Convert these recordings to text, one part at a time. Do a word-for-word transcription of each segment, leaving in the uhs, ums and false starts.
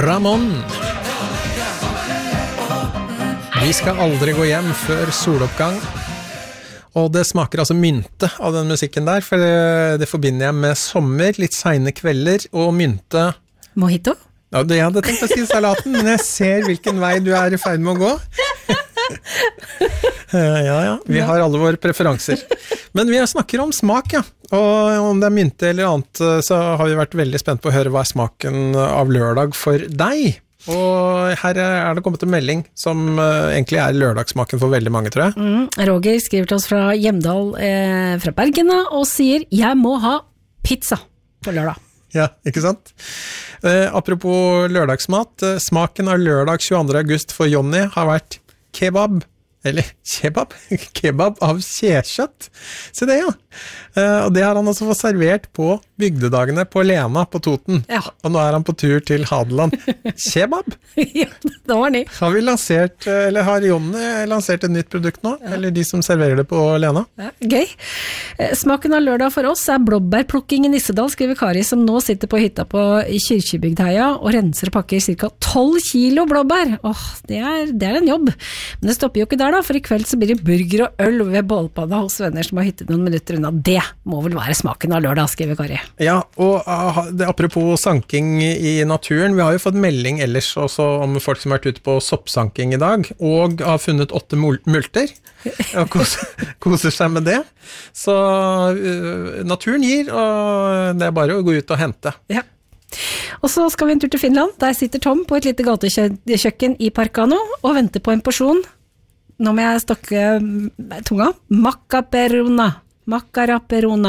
Ramón. Vi skal aldri gå hjem før soloppgang. Og det smaker altså mynte av den musikken der, for det, det forbinder jeg med sommer, litt sene kvelder, og mynte. Mojito? Ja, det jeg hadde tenkt å si salaten, men jeg ser hvilken vei du er i ferd med å gå. Ja, ja, vi har alle våre preferanser. Men vi snakker om smak, ja. Og om det er mynte eller annet, så har vi vært veldig spent på å høre hva er smaken av lørdag for deg. Og her er det kommet en melding som egentlig er lørdagsmaken for veldig mange, tror jeg. Mm, Roger skriver til oss fra Hjemdal eh, fra Bergen og sier, jeg må ha pizza på lørdag. Ja, ikke sant? Eh, apropos lørdagsmat, eh, smaken av lørdag tjueandre august for Jonny har vært kebab. Eller kebab, kebab av kjekjøtt. Se det, ja. Uh, og det har han også fått servert på bygdedagene på Lena på Toten. Ja. Og nå er han på tur til Hadeland. Kebab? Ja, det var ny. Har vi lansert, eller har Jonny lansert et nytt produkt nå? Ja. Eller de som serverer det på Lena? Ja, gøy. Smaken av lørdag for oss er blåbærplukking i Nissedal, skriver Kari, som nå sitter på hytta på Kyrkjebygdheia og renser og pakker ca. tolv kilo blåbær. Åh, det er, det er en jobb. Men det stopper jo ikke der, da, for i kveld så blir det burger og øl ved bålpanna hos venner som har hyttet noen minutter unna. Det må vel være smaken av lørdag, skriver Kari. Ja, og uh, det, apropos sanking i naturen, vi har jo fått melding ellers også om folk som har vært ute på soppsanking i dag, og har funnet åtte mul- multer, og koser, koser seg med det. Så uh, naturen gir, og det er bare å gå ut og hente. Ja. Og så skal vi en tur til Finland. Der sitter Tom på et lite gatekjøkken i Parkano og venter på en porsjon. Nå må jeg stokke tunga. Maccaperona. Macaraperona.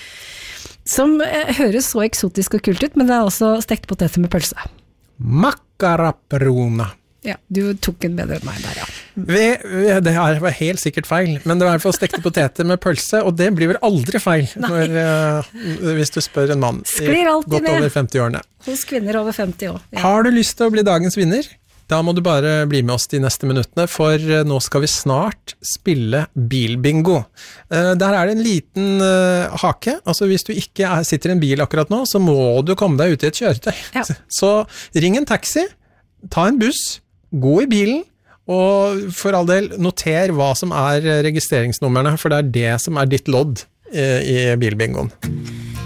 Som eh, høres så eksotisk og kult ut, men det er også stekt poteter med pølse. Macaraperona. Ja, du tok en bedre enn meg der, ja. Vi, det her var helt sikkert feil, men det var i hvert fall stekte poteter med pølse, og det blir vel aldri feil når, uh, hvis du spør en mann i godt over femti-årene. Hos kvinner over femti år. Ja. Har du lyst til å bli dagens vinner? Da må du bare bli med oss de neste minuttene, for nå skal vi snart spille bilbingo. Der er det en liten hake, altså hvis du ikke er, sitter i en bil akkurat nå, så må du komme deg ut i et kjøretøy. Ja. Så ring en taxi, ta en buss, gå i bilen, og for all del noter hva som er registreringsnummerne, for det er det som er ditt lodd i bilbingoen.